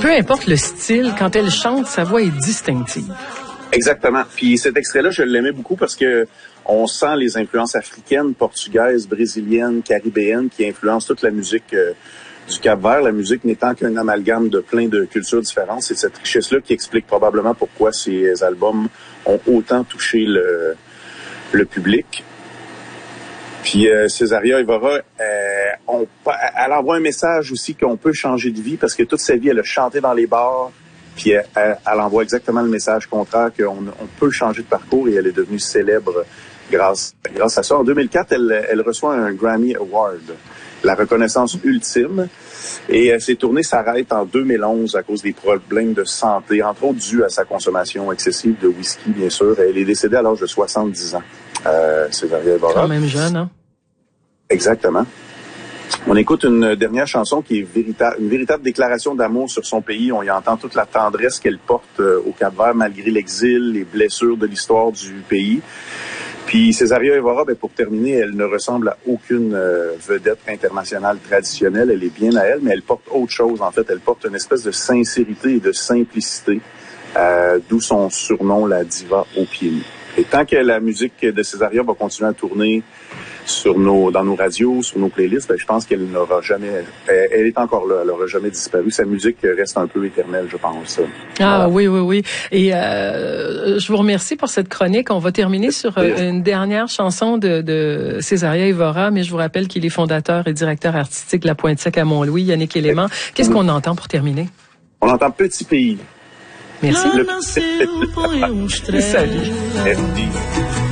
peu importe le style, quand elle chante, sa voix est distinctive. Exactement. Puis cet extrait-là, je l'aimais beaucoup parce que on sent les influences africaines, portugaises, brésiliennes, caribéennes qui influencent toute la musique du Cap-Vert. La musique n'étant qu'un amalgame de plein de cultures différentes. C'est cette richesse-là qui explique probablement pourquoi ces albums ont autant touché le public. Puis Césaria Évora, elle envoie un message aussi qu'on peut changer de vie parce que toute sa vie, elle a chanté dans les bars. Puis elle envoie exactement le message contraire qu'on peut changer de parcours et elle est devenue célèbre grâce à ça. En 2004, elle reçoit un Grammy Award, la reconnaissance ultime. Et ses tournées s'arrêtent en 2011 à cause des problèmes de santé, entre autres dû à sa consommation excessive de whisky, bien sûr. Elle est décédée à l'âge de 70 ans. Césaria Évora. Quand même jeune, hein? Exactement. On écoute une dernière chanson qui est une véritable déclaration d'amour sur son pays. On y entend toute la tendresse qu'elle porte au Cap-Vert malgré l'exil, les blessures de l'histoire du pays. Puis Césaria Évora, pour terminer, elle ne ressemble à aucune vedette internationale traditionnelle. Elle est bien à elle, mais elle porte autre chose. En fait, elle porte une espèce de sincérité et de simplicité, d'où son surnom, la diva aux pieds nus. Et tant que la musique de Césaria va continuer à tourner dans nos radios, sur nos playlists, je pense qu'elle n'aura jamais... Elle est encore là, elle n'aura jamais disparu. Sa musique reste un peu éternelle, je pense. Ah voilà. Oui. Et je vous remercie pour cette chronique. On va terminer sur une dernière chanson de Césaria Évora, mais je vous rappelle qu'il est fondateur et directeur artistique de la Pointe-Sec à Mont-Louis, Yannick Élément. Qu'est-ce qu'on entend pour terminer? On entend Petit Pays. Merci. Salut. Merci.